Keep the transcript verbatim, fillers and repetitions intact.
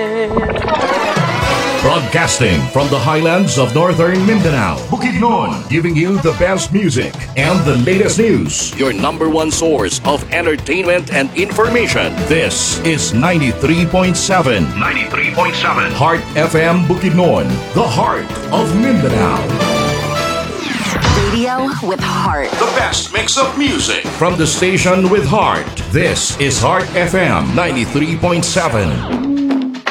Broadcasting from the highlands of northern Mindanao, Bukidnon, giving you the best music and the latest news. Your number one source of entertainment and information. This is ninety-three point seven. ninety-three point seven. Heart F M Bukidnon, the heart of Mindanao. Radio with heart. The best mix of music from the station with heart. This is Heart F M ninety-three point seven.